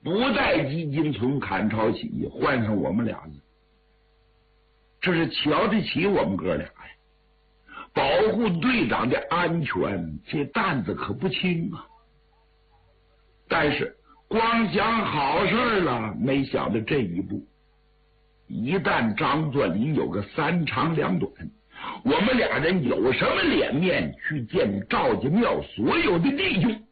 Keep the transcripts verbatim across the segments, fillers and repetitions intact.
不带基金从看朝起，换上我们俩人，这是瞧得起我们哥俩呀！保护队长的安全，这担子可不轻啊！但是光想好事了，没想到这一步。一旦张作霖有个三长两短，我们俩人有什么脸面去见赵家庙所有的弟兄？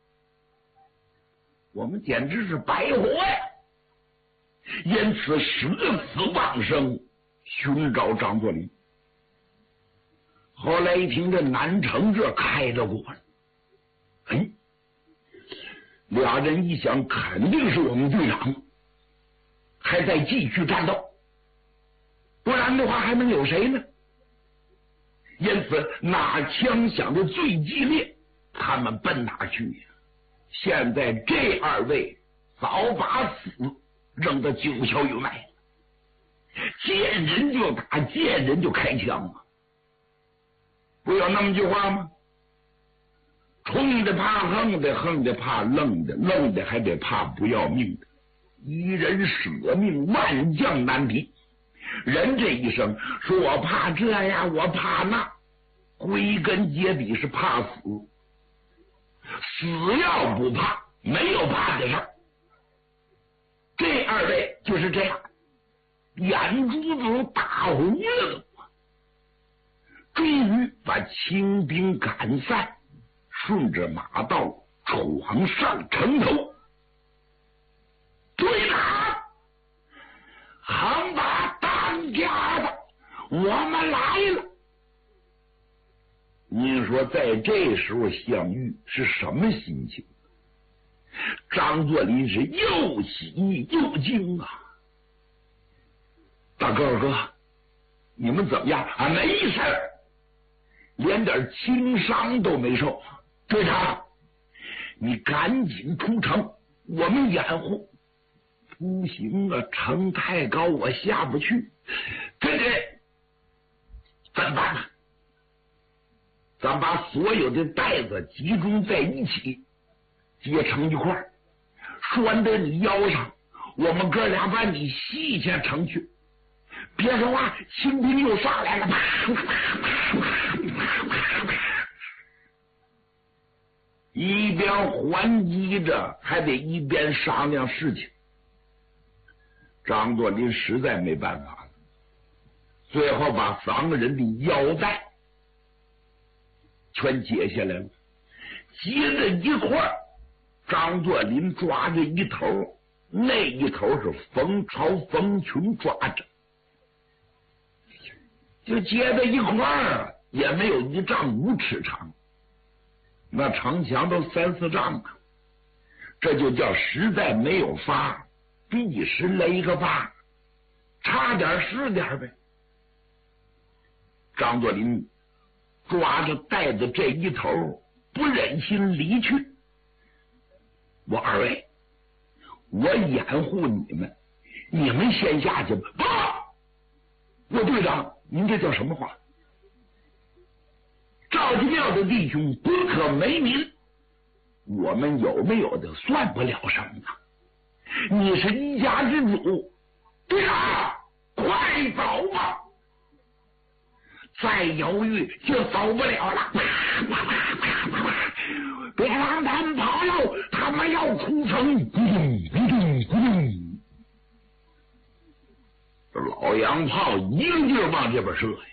我们简直是白活呀！因此舍死忘生，寻找张作霖。后来一听这南城这开了过了，哎，俩人一想，肯定是我们队长还在继续战斗，不然的话还能有谁呢？因此哪枪响的最激烈，他们奔哪去呀？现在这二位早把死扔到九霄云外，见人就打，见人就开枪啊！不有那么句话吗？冲的怕横的，横的怕愣的，愣的还得怕不要命的。一人舍命，万将难敌。人这一生说我怕这呀，我怕那，归根结底是怕死。死要不怕，没有怕的事儿。这二位就是这样，眼珠子都打糊了，终于把清兵赶散，顺着马道闯上城头。队长，横把当家的，我们来了。您说在这时候相遇是什么心情？张作霖是又喜又惊啊！大哥二哥，你们怎么样啊？没事儿，连点轻伤都没受。队长，你赶紧出城，我们掩护。不行啊，城太高，我下不去。对对，怎么办呢？咱把所有的袋子集中在一起，结成一块，拴在你腰上，我们哥俩把你系下城去。别说话，清兵又上来了！一边还击着，还得一边商量事情。张作霖实在没办法了，最后把三个人的腰带全解下来了，接着一块儿，张作霖抓着一头，那一头是冯超、冯群抓着，就接在一块儿，也没有一丈五尺长，那城墙都三四丈啊，这就叫实在没有法，必是勒个把，差点是点呗。张作霖抓着带着这一头，不忍心离去。我二位，我掩护你们，你们先下去吧。不，我队长，您这叫什么话？赵家庙的弟兄不可没民，我们有没有的算不了什么。你是一家之主，队长，快走吧！再犹豫就走不了了。别让他们跑喽，他们要出城！咕咚咕咚咕咚，老洋炮一个劲儿往这边射呀。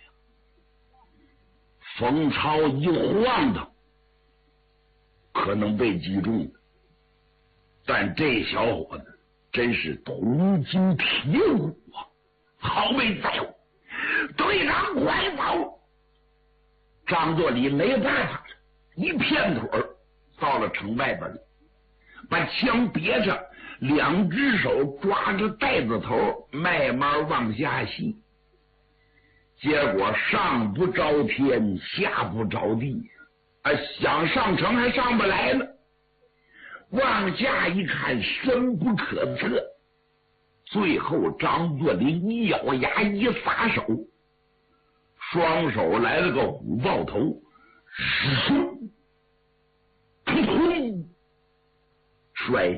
冯超一晃荡，可能被击中了，但这小伙子真是铜筋铁骨啊，好没在乎。队长快走！张作霖没办法了，一片腿儿到了城外边了，把枪别着，两只手抓着带子头，慢慢往下系。结果上不着天，下不着地，啊，想上城还上不来了。往下一看，深不可测。最后张作霖一咬牙，一撒手，双手来了个虎豹头，嗖，扑通，摔